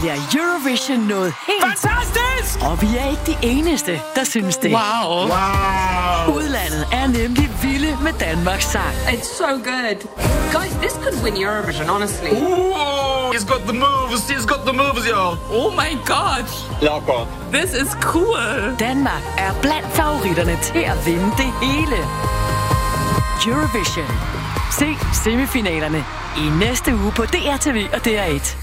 bliver Eurovision noget helt... Fantastisk! Og vi er ikke de eneste, der synes det. Wow. Udlandet er nemlig vilde med Danmarks sang. It's so good. Guys, this could win Eurovision, honestly. Ooh, he's got the moves. He's got the moves, y'all. Oh my god. Jakob. This is cool. Danmark er blandt favoritterne til at vinde det hele. Eurovision. Se semifinalerne i næste uge på DRTV og DR1.